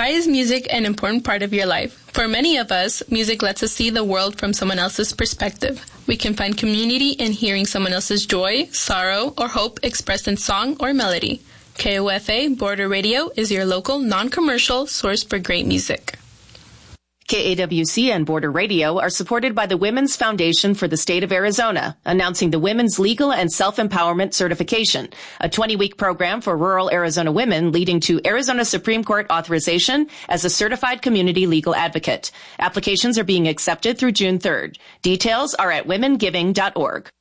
Why is music an important part of your life? For many of us, music lets us see the world from someone else's perspective. We can find community in hearing someone else's joy, sorrow, or hope expressed in song or melody. KOFA Border Radio is your local, non-commercial source for great music. KAWC and Border Radio are supported by the Women's Foundation for the State of Arizona, announcing the Women's Legal and Self-Empowerment Certification, a 20-week program for rural Arizona women leading to Arizona Supreme Court authorization as a certified community legal advocate. Applications are being accepted through June 3rd. Details are at womengiving.org.